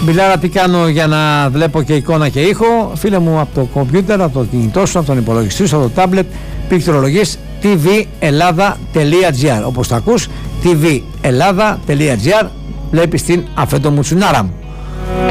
Μπιλάρα, τι κάνω για να βλέπω και εικόνα και ήχο? Φίλε μου, από το κομπιούτερ, από το κινητό σου, από τον υπολογιστή σου, από το τάμπλετ, πληκτρολογείς tvellada.gr. Όπως το ακούς, tvellada.gr. Βλέπεις την Αφέντο Μουτσουνάρα.